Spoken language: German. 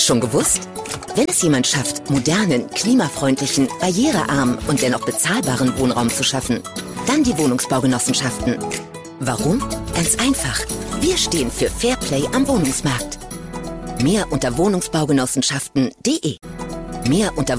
Schon gewusst? Wenn es jemand schafft, modernen, klimafreundlichen, barrierearmen und dennoch bezahlbaren Wohnraum zu schaffen, dann die Wohnungsbaugenossenschaften. Warum? Ganz einfach. Wir stehen für Fairplay am Wohnungsmarkt. Mehr unter wohnungsbaugenossenschaften.de. Mehr unter